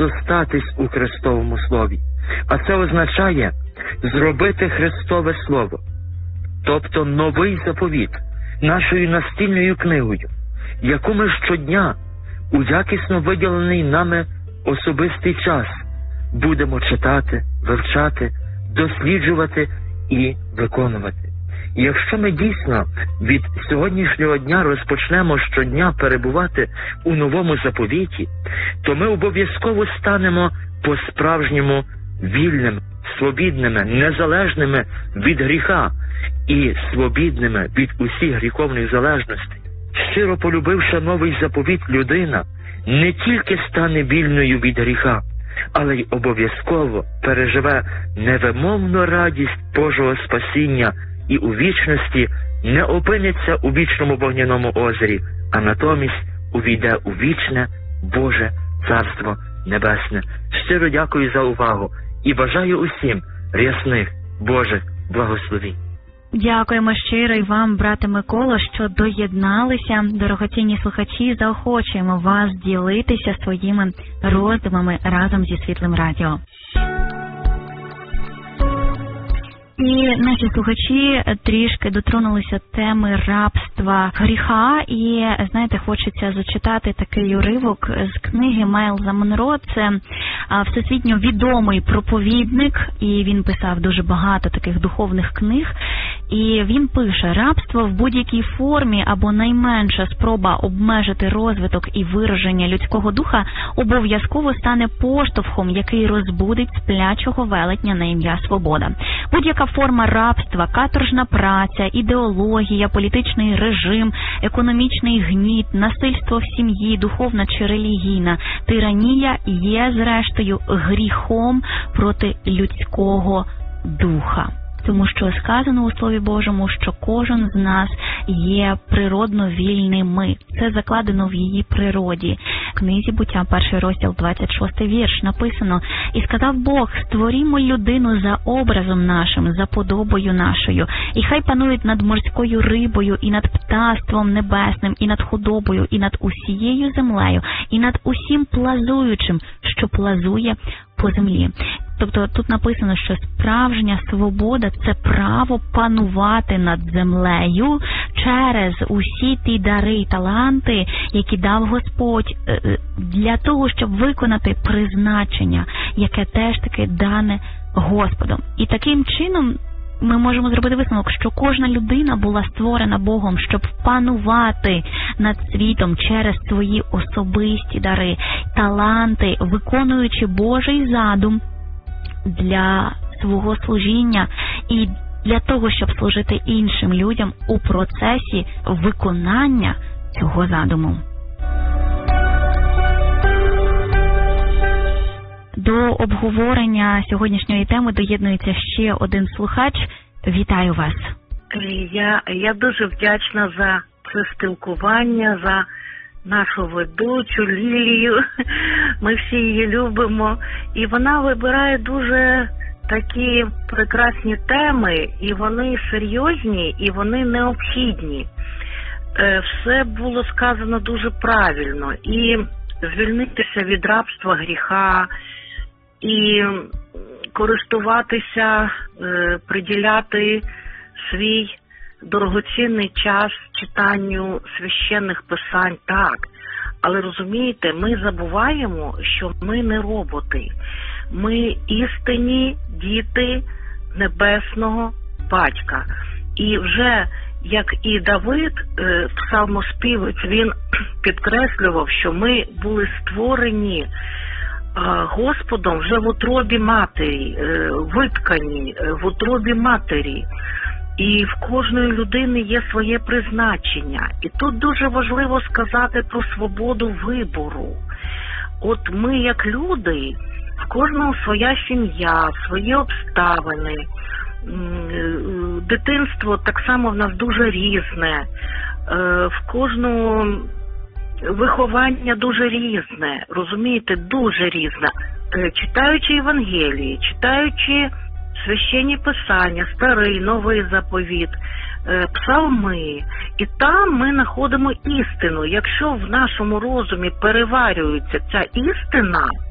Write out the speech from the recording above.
зостатись у Христовому Слові. А це означає зробити Христове Слово, тобто новий заповіт, нашою настільною книгою, яку ми щодня у якісно виділений нами особистий час будемо читати, вивчати, досліджувати і виконувати. І якщо ми дійсно від сьогоднішнього дня розпочнемо щодня перебувати у новому заповіті, то ми обов'язково станемо по-справжньому вільними, свобідними, незалежними від гріха і свобідними від усіх гріховних залежностей. Щиро полюбивши новий заповіт, людина не тільки стане вільною від гріха, але й обов'язково переживе невимовну радість Божого спасіння і у вічності не опиниться у вічному вогняному озері, а натомість увійде у вічне Боже Царство Небесне. Щиро дякую за увагу і бажаю усім рясних Божих благословінь. Дякуємо щиро і вам, брате Миколо, що доєдналися. Дорогоцінні слухачі, заохочуємо вас ділитися своїми роздумами разом зі Світлим Радіо. І наші слухачі трішки дотронулися теми рабства гріха, і, знаєте, хочеться зачитати такий уривок з книги Майлза Монро. Це всесвітньо відомий проповідник, і він писав дуже багато таких духовних книг. І він пише: рабство в будь-якій формі або найменша спроба обмежити розвиток і вираження людського духа обов'язково стане поштовхом, який розбудить сплячого велетня на ім'я свобода. Будь-яка форма рабства, каторжна праця, ідеологія, політичний режим, економічний гніт, насильство в сім'ї, духовна чи релігійна тиранія є, зрештою, гріхом проти людського духа. Тому що сказано у Слові Божому, що кожен з нас є природно вільними. Це закладено в її природі. В книзі «Буття», 1 розділ, 26 вірш, написано: «І сказав Бог, створімо людину за образом нашим, за подобою нашою, і хай панують над морською рибою, і над птаством небесним, і над худобою, і над усією землею, і над усім плазуючим, що плазує по землі». Тобто тут написано, що справжня свобода – це право панувати над землею через усі ті дари і таланти, які дав Господь, для того, щоб виконати призначення, яке теж таки дане Господом. І таким чином ми можемо зробити висновок, що кожна людина була створена Богом, щоб панувати над світом через свої особисті дари, таланти, виконуючи Божий задум для свого служіння і для того, щоб служити іншим людям у процесі виконання цього задуму. До обговорення сьогоднішньої теми доєднується ще один слухач. Вітаю вас. Я дуже вдячна за це спілкування, за нашу ведучу Лілію. Ми всі її любимо. І вона вибирає дуже такі прекрасні теми, і вони серйозні, і вони необхідні. Все було сказано дуже правильно. І звільнитися від рабства гріха, і користуватися, приділяти свій дорогоцінний час читанню священних писань, так. Але розумієте, ми забуваємо, що ми не роботи. Ми істинні діти Небесного Батька. І вже, як і Давид, псалмоспівець, він підкреслював, що ми були створені Господом вже в утробі матері, виткані в утробі матері. І в кожної людини є своє призначення. І тут дуже важливо сказати про свободу вибору. От ми, як люди, в кожного своя сім'я, свої обставини. Дитинство так само в нас дуже різне. В кожного виховання дуже різне, розумієте, дуже різне. Читаючи Євангелії, читаючи священні писання, старий, новий заповіт, псалми, і там ми знаходимо істину. Якщо в нашому розумі переварюється ця істина,